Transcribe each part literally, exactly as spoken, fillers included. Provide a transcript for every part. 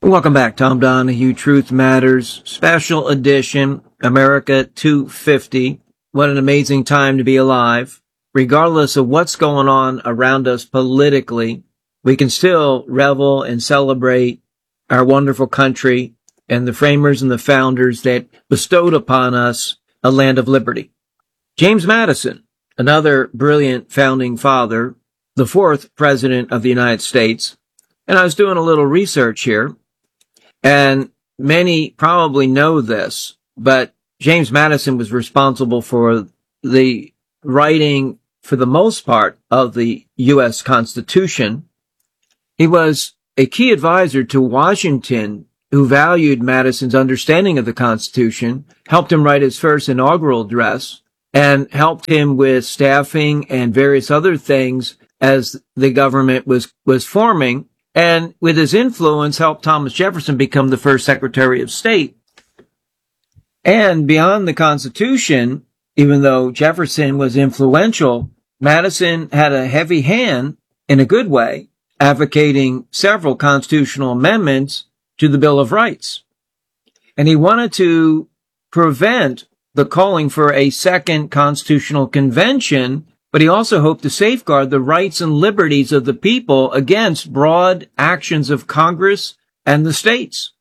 Welcome back, Tom Donahue, Truth Matters, special edition, America two fifty. What an amazing time to be alive. Regardless of what's going on around us politically, we can still revel and celebrate our wonderful country and the framers and the founders that bestowed upon us a land of liberty. James Madison, another brilliant founding father, the fourth president of the United States. And I was doing a little research here, and many probably know this, but James Madison was responsible for the writing, for the most part, of the U S Constitution. He was a key advisor to Washington, who valued Madison's understanding of the Constitution, helped him write his first inaugural address, and helped him with staffing and various other things as the government was, was forming. And with his influence, helped Thomas Jefferson become the first Secretary of State. And beyond the Constitution, even though Jefferson was influential, Madison had a heavy hand, in a good way, advocating several constitutional amendments to the Bill of Rights. And he wanted to prevent the calling for a second constitutional convention, but he also hoped to safeguard the rights and liberties of the people against broad actions of Congress and the states.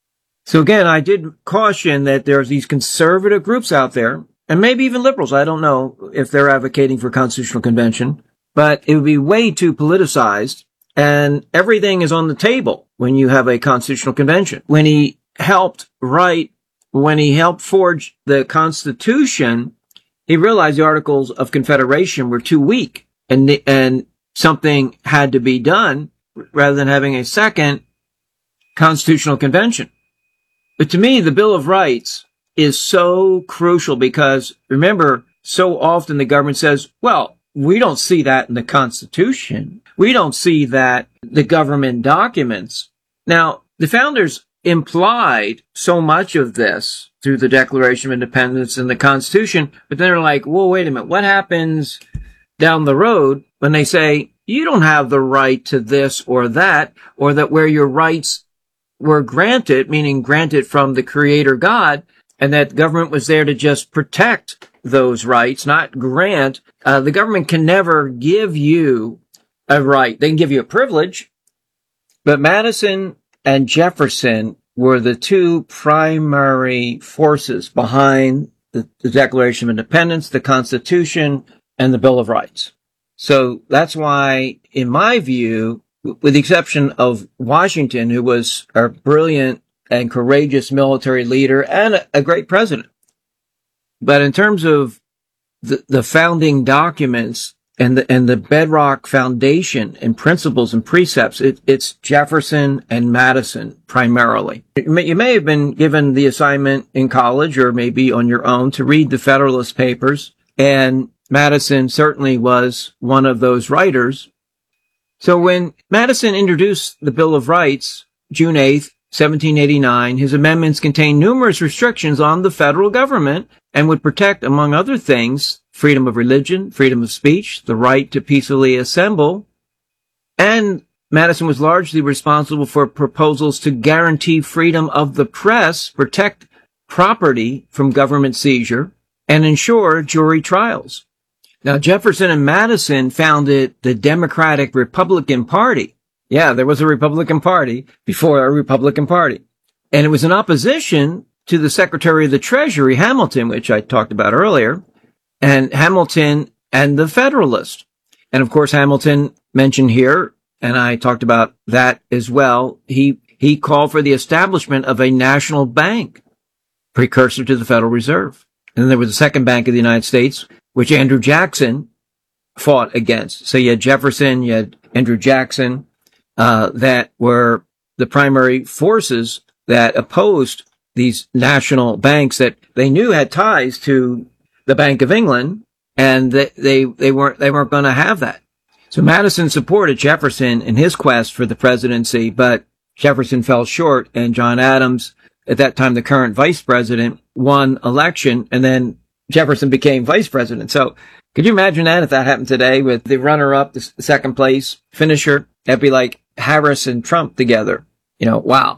So again, I did caution that there's these conservative groups out there, and maybe even liberals. I don't know if they're advocating for constitutional convention, but it would be way too politicized, and everything is on the table when you have a constitutional convention. When he helped write, when he helped forge the Constitution, he realized the Articles of Confederation were too weak, and and something had to be done rather than having a second constitutional convention. But to me, the Bill of Rights is so crucial because, remember, so often the government says, well, we don't see that in the Constitution. We don't see that in the government documents. Now, the founders implied so much of this through the Declaration of Independence and the Constitution, but then they're like, whoa, wait a minute, what happens down the road when they say, you don't have the right to this or that, or that where your rights were granted, meaning granted from the Creator God, and that government was there to just protect those rights, not grant. Uh, the government can never give you a right. They can give you a privilege, but Madison and Jefferson were the two primary forces behind the, the Declaration of Independence, the Constitution, and the Bill of Rights. So that's why, in my view, with the exception of Washington, who was a brilliant and courageous military leader and a, a great president, but in terms of the, the founding documents and the, and the bedrock foundation and principles and precepts, it, it's Jefferson and Madison primarily. You may, you may have been given the assignment in college or maybe on your own to read the Federalist Papers, and Madison certainly was one of those writers. So when Madison introduced the Bill of Rights, June eighth, seventeen eighty-nine, his amendments contained numerous restrictions on the federal government and would protect, among other things, freedom of religion, freedom of speech, the right to peacefully assemble. And Madison was largely responsible for proposals to guarantee freedom of the press, protect property from government seizure, and ensure jury trials. Now, Jefferson and Madison founded the Democratic Republican Party. Yeah, there was a Republican Party before a Republican Party. And it was in opposition to the Secretary of the Treasury, Hamilton, which I talked about earlier, and Hamilton and the Federalist. And of course, Hamilton mentioned here, and I talked about that as well. He, he called for the establishment of a national bank, precursor to the Federal Reserve. And then there was the second bank of the United States, which Andrew Jackson fought against. So you had Jefferson, you had Andrew Jackson, uh, that were the primary forces that opposed these national banks that they knew had ties to the Bank of England, and they, they, they weren't, they weren't going to have that. So Madison supported Jefferson in his quest for the presidency, but Jefferson fell short, and John Adams, at that time the current vice president, won election, and then Jefferson became vice president. So could you imagine that if that happened today with the runner-up, the second place finisher? That'd be like Harris and Trump together. You know, wow.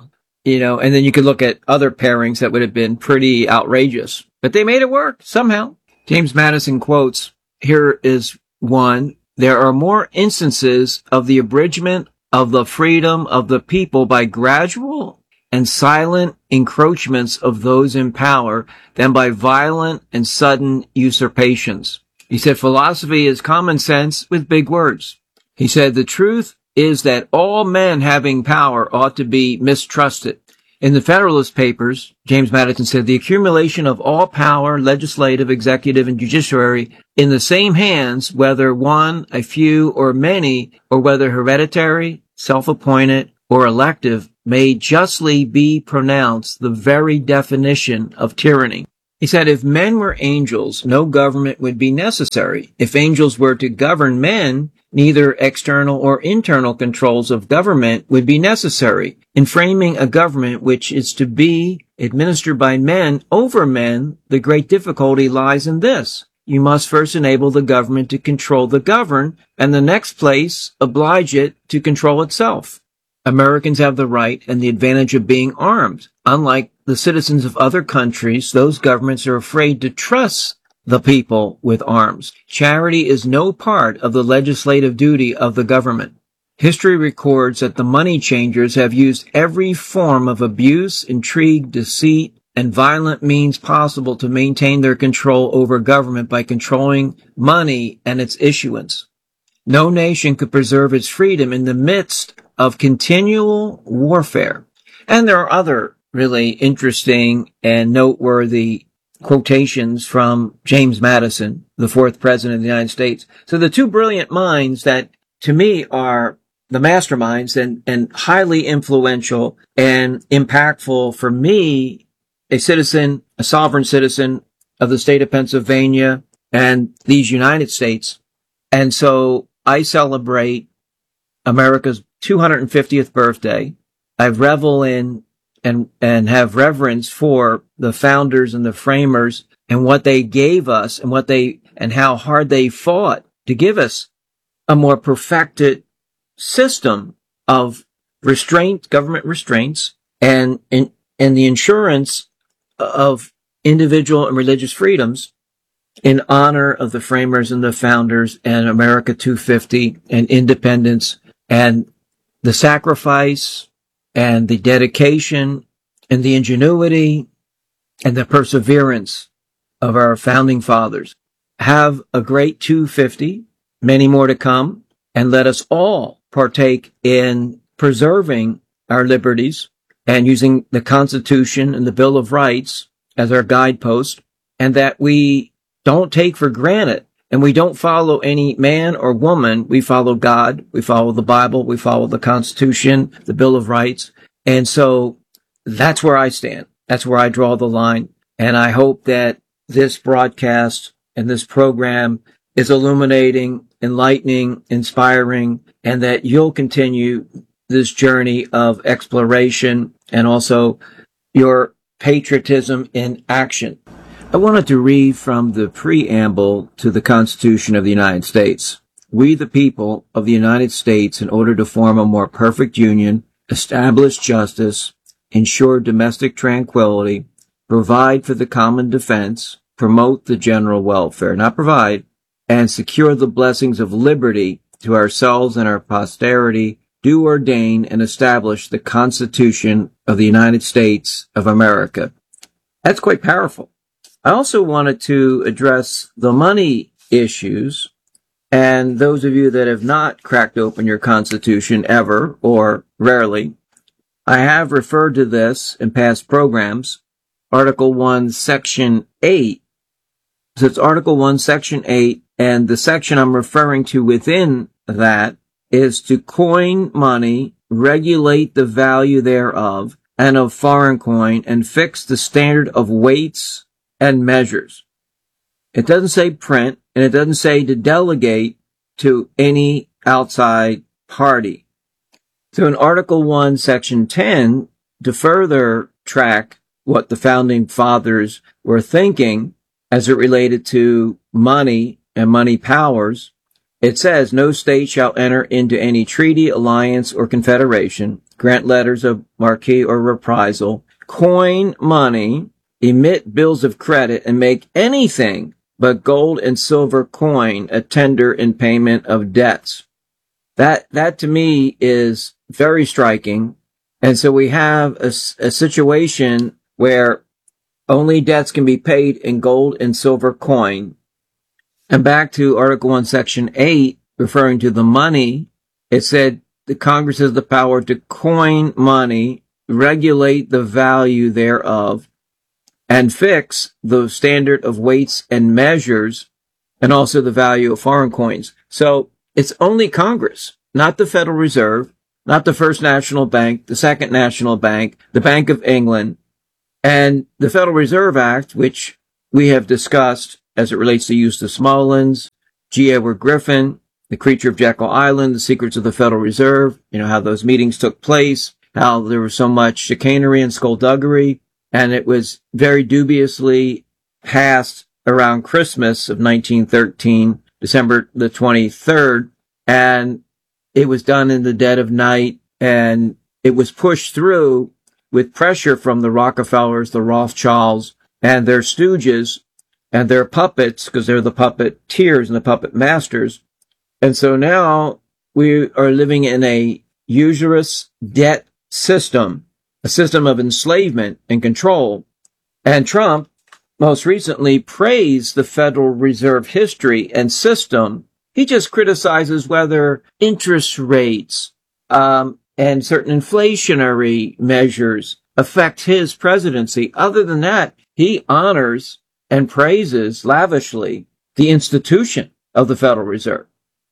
You know, and then you could look at other pairings that would have been pretty outrageous, but they made it work somehow. James Madison quotes, here is one, there are more instances of the abridgment of the freedom of the people by gradual and silent encroachments of those in power than by violent and sudden usurpations. He said, philosophy is common sense with big words. He said, the truth is that all men having power ought to be mistrusted. In the Federalist Papers, James Madison said, the accumulation of all power, legislative, executive, and judiciary, in the same hands, whether one, a few, or many, or whether hereditary, self-appointed, or elective, may justly be pronounced the very definition of tyranny. He said, if men were angels, no government would be necessary. If angels were to govern men, neither external or internal controls of government would be necessary. In framing a government which is to be administered by men over men, the great difficulty lies in this. You must first enable the government to control the governed, and the next place oblige it to control itself. Americans have the right and the advantage of being armed. Unlike the citizens of other countries, those governments are afraid to trust the people with arms. Charity is no part of the legislative duty of the government. History records that the money changers have used every form of abuse, intrigue, deceit, and violent means possible to maintain their control over government by controlling money and its issuance. No nation could preserve its freedom in the midst of continual warfare. And there are other really interesting and noteworthy quotations from James Madison, the fourth president of the United States. So the two brilliant minds that to me are the masterminds and, and highly influential and impactful for me, a citizen, a sovereign citizen of the state of Pennsylvania and these United States. And so I celebrate America's two hundred fiftieth birthday. I revel in and, and have reverence for the founders and the framers and what they gave us and what they, and how hard they fought to give us a more perfected system of restraint, government restraints, and, and, and the insurance of individual and religious freedoms in honor of the framers and the founders and America two fifty and independence and the sacrifice and the dedication and the ingenuity and the perseverance of our founding fathers. Have a great two fifty, many more to come, and let us all partake in preserving our liberties and using the Constitution and the Bill of Rights as our guidepost, and that we don't take for granted and we don't follow any man or woman. We follow God. We follow the Bible. We follow the Constitution, the Bill of Rights. And so that's where I stand. That's where I draw the line. And I hope that this broadcast and this program is illuminating, enlightening, inspiring, and that you'll continue this journey of exploration and also your patriotism in action. I wanted to read from the preamble to the Constitution of the United States. We, the people of the United States, in order to form a more perfect union, establish justice, ensure domestic tranquility, provide for the common defense, promote the general welfare, not provide, and secure the blessings of liberty to ourselves and our posterity, do ordain and establish the Constitution of the United States of America. That's quite powerful. I also wanted to address the money issues, and those of you that have not cracked open your Constitution ever or rarely, I have referred to this in past programs. Article one, Section eight. So it's Article one, Section eight, and the section I'm referring to within that is to coin money, regulate the value thereof, and of foreign coin, and fix the standard of weights and measures. It doesn't say print, and it doesn't say to delegate to any outside party. So in Article one, Section ten, to further track what the founding fathers were thinking as it related to money and money powers, it says, no state shall enter into any treaty, alliance, or confederation grant letters of marque or reprisal, coin money, emit bills of credit, and make anything but gold and silver coin a tender in payment of debts. That, that to me is very striking. And so we have a, a situation where only debts can be paid in gold and silver coin. And back to Article one, Section eight, referring to the money, it said the Congress has the power to coin money, regulate the value thereof, and fix the standard of weights and measures, and also the value of foreign coins. So it's only Congress, not the Federal Reserve, not the First National Bank, the Second National Bank, the Bank of England, and the Federal Reserve Act, which we have discussed as it relates to Eustace Mullins, G. Edward Griffin, The Creature of Jekyll Island, The Secrets of the Federal Reserve, you know, how those meetings took place, how there was so much chicanery and skullduggery, and it was very dubiously passed around Christmas of nineteen thirteen, December the twenty-third, and it was done in the dead of night, and it was pushed through with pressure from the Rockefellers, the Rothschilds, and their stooges, and their puppets, because they're the puppeteers and the puppet masters. And so now we are living in a usurious debt system, a system of enslavement and control. And Trump most recently praised the Federal Reserve history and system. He just criticizes whether interest rates um, and certain inflationary measures affect his presidency. Other than that, he honors and praises lavishly the institution of the Federal Reserve.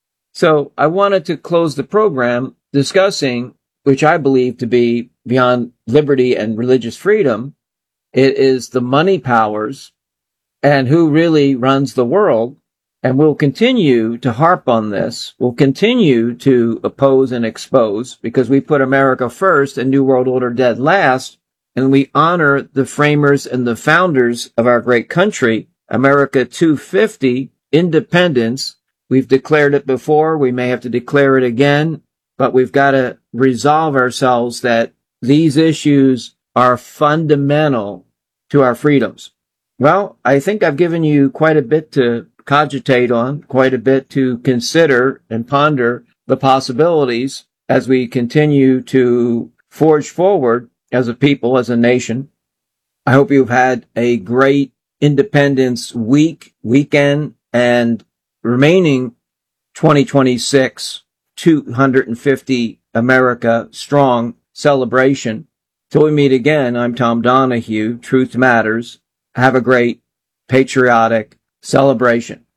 So I wanted to close the program discussing, which I believe to be beyond liberty and religious freedom, it is the money powers and who really runs the world. And we'll continue to harp on this. We'll continue to oppose and expose because we put America first and New World Order dead last. And we honor the framers and the founders of our great country, America two fifty, independence. We've declared it before. We may have to declare it again, but we've got to resolve ourselves that these issues are fundamental to our freedoms. Well, I think I've given you quite a bit to cogitate on, quite a bit to consider and ponder the possibilities as we continue to forge forward as a people, as a nation. I hope you've had a great Independence Week, weekend, and remaining twenty twenty-six, two hundred fifty America Strong celebration. Till we meet again, I'm Tom Donahue. Truth Matters. Have a great patriotic celebration.